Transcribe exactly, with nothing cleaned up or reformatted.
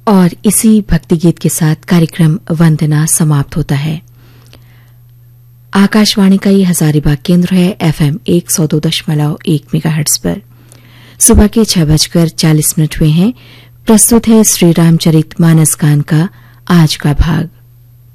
और इसी भक्ति गीत के साथ कार्यक्रम वंदना समाप्त होता है। आकाशवाणी का ये हजारीबाग केंद्र है एफएम एक सौ दो दशमलव एक मेगाहर्ट्ज पर। सुबह के छह बजकर चालीस मिनट हुए हैं। प्रस्तुत है श्री रामचरित मानस गान का आज का भाग।